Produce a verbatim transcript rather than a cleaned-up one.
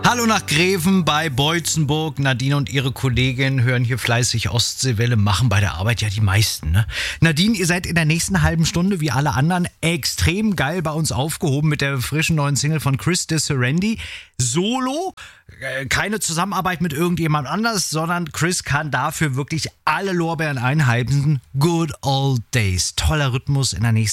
Hallo nach Greven bei Boitzenburg. Nadine und ihre Kollegin hören hier fleißig Ostseewelle, machen bei der Arbeit ja die meisten. Ne? Nadine, ihr seid in der nächsten halben Stunde wie alle anderen extrem geil bei uns aufgehoben mit der frischen neuen Single von Chris DeSerendi. Solo, äh, keine Zusammenarbeit mit irgendjemand anders, sondern Chris kann dafür wirklich alle Lorbeeren einheimsen. Good old days. Toller Rhythmus in der nächsten